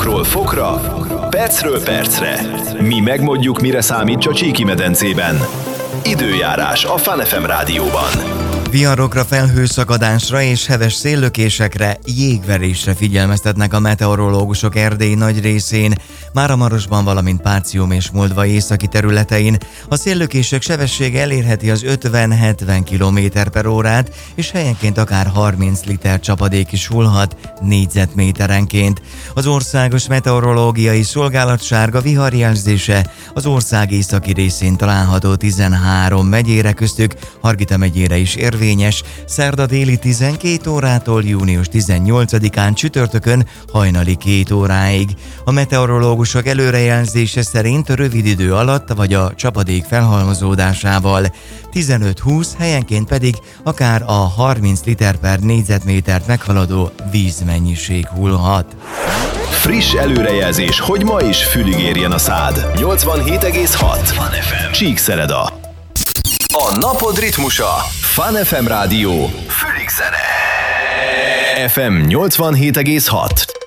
Fokról fokra, percről percre. Mi megmondjuk, mire számít a Csíki-medencében. Időjárás a Fun FM rádióban. Viharokra, felhőszakadásra és heves széllökésekre, jégverésre figyelmeztetnek a meteorológusok Erdély nagy részén, Máramarosban, valamint Pácium és Moldva északi területein. A széllökések sebessége elérheti az 50-70 km/órát, és helyenként akár 30 liter csapadék is hullhat négyzetméterenként. Az Országos Meteorológiai Szolgálat sárga viharjelzése az ország északi részén található 13 megyére, köztük Hargita megyére is érvényes, szerda déli 12 órától június 18-án csütörtökön hajnali 2 óráig. A meteorológusok előrejelzése szerint rövid idő alatt vagy a csapadék felhalmozódásával 15-20, helyenként pedig akár a 30 liter per négyzetmétert meghaladó vízmennyiség hullhat. Friss előrejelzés, hogy ma is fülig érjen a szád. 87,6 Csíkszereda. A napod ritmusa. Fun FM rádió. Fülig zene. FM 87,6.